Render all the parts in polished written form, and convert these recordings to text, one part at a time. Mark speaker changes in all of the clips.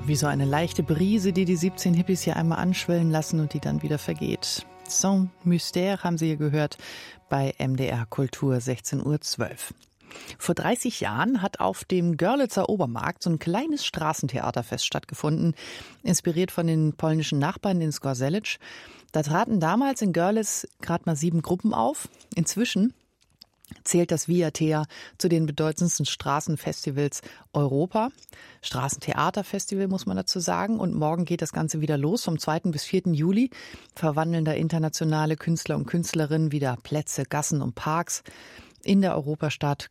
Speaker 1: Wie so eine leichte Brise, die 17 Hippies hier einmal anschwellen lassen und die dann wieder vergeht. Sans Mystère haben Sie hier gehört bei MDR Kultur 16:12 Uhr. Vor 30 Jahren hat auf dem Görlitzer Obermarkt so ein kleines Straßentheaterfest stattgefunden, inspiriert von den polnischen Nachbarn in Zgorzelec. Da traten damals in Görlitz gerade mal 7 Gruppen auf. Inzwischen zählt das Viatea zu den bedeutendsten Straßenfestivals Europa. Straßentheaterfestival muss man dazu sagen. Und morgen geht das Ganze wieder los. Vom 2. bis 4. Juli verwandeln da internationale Künstler und Künstlerinnen wieder Plätze, Gassen und Parks in der Europastadt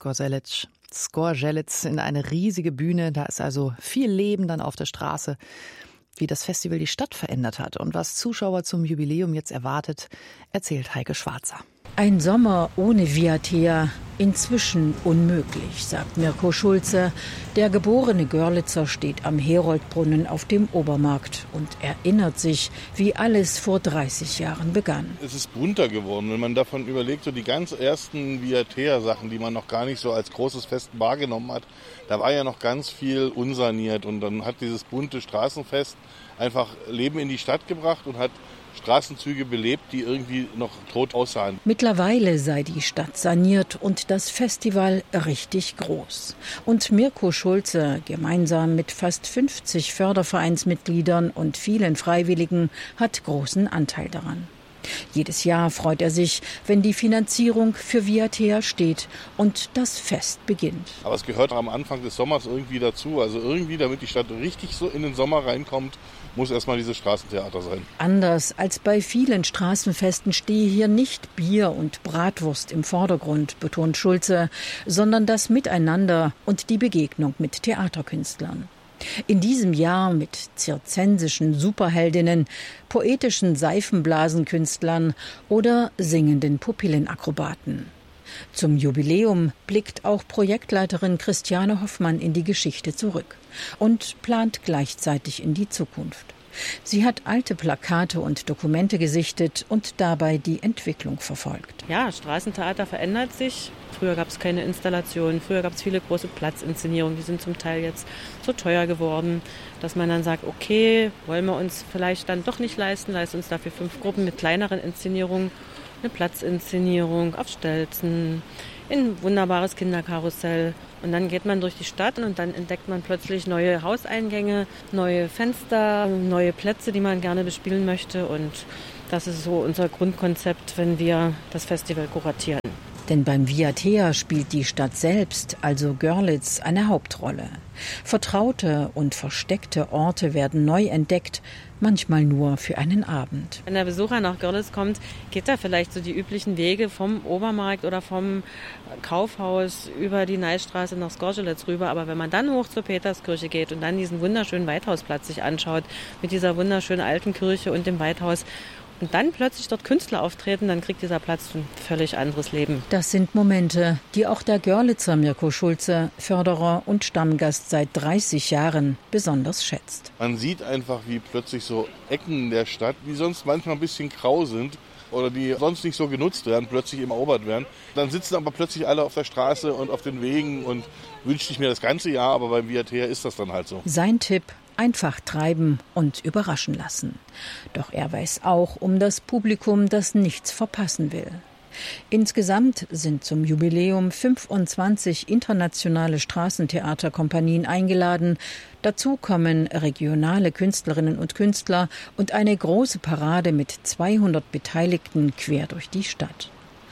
Speaker 1: Görlitz-Zgorzelec in eine riesige Bühne. Da ist also viel Leben dann auf der Straße, wie das Festival die Stadt verändert hat. Und was Zuschauer zum Jubiläum jetzt erwartet, erzählt Heike Schwarzer.
Speaker 2: Ein Sommer ohne Viatea, inzwischen unmöglich, sagt Mirko Schulze. Der geborene Görlitzer steht am Heroldbrunnen auf dem Obermarkt und erinnert sich, wie alles vor 30 Jahren begann.
Speaker 3: Es ist bunter geworden, wenn man davon überlegt, so die ganz ersten Viatea-Sachen, die man noch gar nicht so als großes Fest wahrgenommen hat, da war ja noch ganz viel unsaniert und dann hat dieses bunte Straßenfest einfach Leben in die Stadt gebracht und hat Straßenzüge belebt, die irgendwie noch tot aussahen.
Speaker 2: Mittlerweile sei die Stadt saniert und das Festival richtig groß. Und Mirko Schulze, gemeinsam mit fast 50 Fördervereinsmitgliedern und vielen Freiwilligen, hat großen Anteil daran. Jedes Jahr freut er sich, wenn die Finanzierung für Viatea steht und das Fest beginnt.
Speaker 3: Aber es gehört am Anfang des Sommers irgendwie dazu. Also irgendwie, damit die Stadt richtig so in den Sommer reinkommt, muss erstmal dieses Straßentheater sein.
Speaker 2: Anders als bei vielen Straßenfesten stehe hier nicht Bier und Bratwurst im Vordergrund, betont Schulze, sondern das Miteinander und die Begegnung mit Theaterkünstlern. In diesem Jahr mit zirzensischen Superheldinnen, poetischen Seifenblasenkünstlern oder singenden Pupillenakrobaten. Zum Jubiläum blickt auch Projektleiterin Christiane Hoffmann in die Geschichte zurück und plant gleichzeitig in die Zukunft. Sie hat alte Plakate und Dokumente gesichtet und dabei die Entwicklung verfolgt.
Speaker 4: Ja, Straßentheater verändert sich. Früher gab es keine Installationen, früher gab es viele große Platzinszenierungen, die sind zum Teil jetzt so teuer geworden, dass man dann sagt, okay, wollen wir uns vielleicht dann doch nicht leisten uns dafür 5 Gruppen mit kleineren Inszenierungen, eine Platzinszenierung auf Stelzen, ein wunderbares Kinderkarussell. Und dann geht man durch die Stadt und dann entdeckt man plötzlich neue Hauseingänge, neue Fenster, neue Plätze, die man gerne bespielen möchte. Und das ist so unser Grundkonzept, wenn wir das Festival kuratieren.
Speaker 2: Denn beim Viatea spielt die Stadt selbst, also Görlitz, eine Hauptrolle. Vertraute und versteckte Orte werden neu entdeckt, manchmal nur für einen Abend.
Speaker 4: Wenn der Besucher nach Görlitz kommt, geht er vielleicht so die üblichen Wege vom Obermarkt oder vom Kaufhaus über die Neisstraße nach Zgorzelec rüber. Aber wenn man dann hoch zur Peterskirche geht und dann diesen wunderschönen Weithausplatz sich anschaut, mit dieser wunderschönen alten Kirche und dem Weithaus, und dann plötzlich dort Künstler auftreten, dann kriegt dieser Platz ein völlig anderes Leben.
Speaker 2: Das sind Momente, die auch der Görlitzer Mirko Schulze, Förderer und Stammgast seit 30 Jahren, besonders schätzt.
Speaker 3: Man sieht einfach, wie plötzlich so Ecken der Stadt, die sonst manchmal ein bisschen grau sind oder die sonst nicht so genutzt werden, plötzlich erobert werden. Dann sitzen aber plötzlich alle auf der Straße und auf den Wegen und wünschte ich mir das ganze Jahr, aber beim Viatea ist das dann halt so.
Speaker 2: Sein Tipp: einfach treiben und überraschen lassen. Doch er weiß auch um das Publikum, das nichts verpassen will. Insgesamt sind zum Jubiläum 25 internationale Straßentheaterkompanien eingeladen. Dazu kommen regionale Künstlerinnen und Künstler und eine große Parade mit 200 Beteiligten quer durch die Stadt.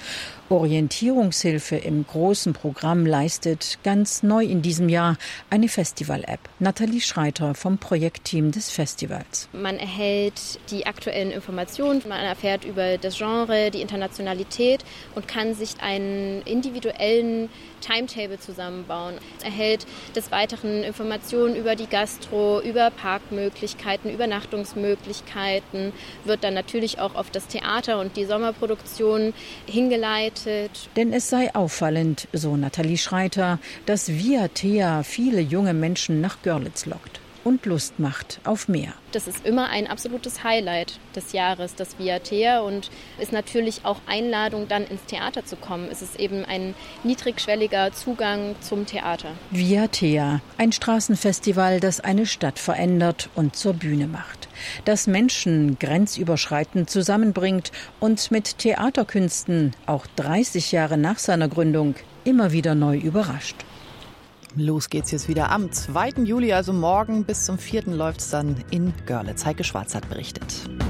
Speaker 2: Orientierungshilfe im großen Programm leistet ganz neu in diesem Jahr eine Festival-App. Nathalie Schreiter vom Projektteam des Festivals.
Speaker 5: Man erhält die aktuellen Informationen, man erfährt über das Genre, die Internationalität und kann sich einen individuellen Timetable zusammenbauen. Erhält des Weiteren Informationen über die Gastro, über Parkmöglichkeiten, Übernachtungsmöglichkeiten, wird dann natürlich auch auf das Theater und die Sommerproduktion hingeleitet.
Speaker 2: Denn es sei auffallend, so Nathalie Schreiter, dass Viatea viele junge Menschen nach Görlitz lockt. und Lust macht auf mehr.
Speaker 5: Das ist immer ein absolutes Highlight des Jahres, das Viathea, und ist natürlich auch Einladung, dann ins Theater zu kommen. Es ist eben ein niedrigschwelliger Zugang zum Theater.
Speaker 2: Viathea, ein Straßenfestival, das eine Stadt verändert und zur Bühne macht. Das Menschen grenzüberschreitend zusammenbringt und mit Theaterkünsten auch 30 Jahre nach seiner Gründung immer wieder neu überrascht.
Speaker 1: Los geht's jetzt wieder am 2. Juli, also morgen bis zum 4. läuft's dann in Görlitz. Heike Schwarz hat berichtet.